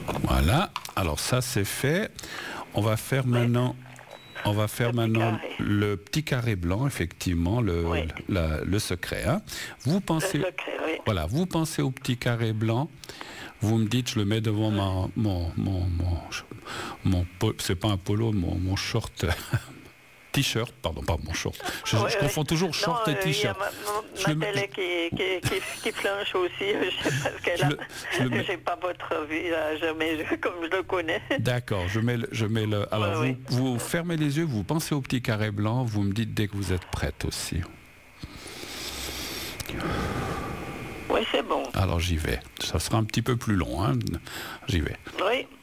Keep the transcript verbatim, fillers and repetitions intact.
Voilà. Alors ça c'est fait. On va faire oui. maintenant. On va faire le maintenant petit le petit carré blanc, effectivement, le, oui. la, le secret. Hein. Vous pensez, le secret, oui. Voilà, vous pensez au petit carré blanc. Vous me dites, je le mets devant oui. ma, mon, mon, mon, mon, mon c'est pas un polo, mon, mon short. T-shirt, pardon, pas mon short. Je, ouais, je confonds toujours short non, et t-shirt. Il y a ma, ma, ma télé qui, qui, qui, qui flanche aussi. Je sais pas ce qu'elle a. Je n'ai pas votre visage, mais je, comme je le connais. D'accord, je mets le, je mets le. Alors ouais, vous, oui. vous fermez les yeux, vous pensez au petit carré blanc, vous me dites dès que vous êtes prête aussi. Oui, c'est bon. Alors j'y vais. Ça sera un petit peu plus long, hein. J'y vais. Oui.